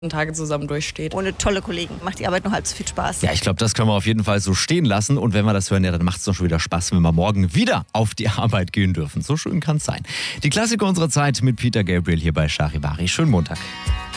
Tage zusammen durchsteht. Ohne tolle Kollegen macht die Arbeit noch halb so viel Spaß. Ja, ich glaube, das können wir auf jeden Fall so stehen lassen. Und wenn wir das hören, ja, dann macht es doch schon wieder Spaß, wenn wir morgen wieder auf die Arbeit gehen dürfen. So schön kann es sein. Die Klassiker unserer Zeit mit Peter Gabriel hier bei Charivari. Schönen Montag.